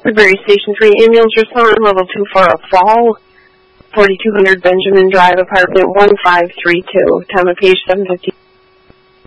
Woodbury Station 3 ambulance respond, level 2 for a fall, 4200 Benjamin Drive, apartment 1532, time of page 7:50.